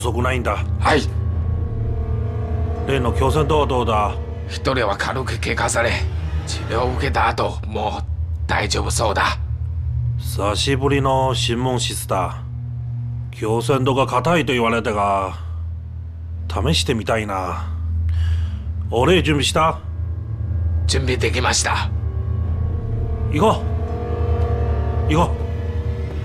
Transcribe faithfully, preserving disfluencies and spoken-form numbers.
遅くないんだ。 はい。 例の胸腺とはどうだ？ 一人は軽く怪我され、治療を受けた後、もう大丈夫そうだ。 久しぶりの新聞室だ。胸腺度が硬いと言われたが、試してみたいな。俺準備した？ 準備できました。 行こう行こう。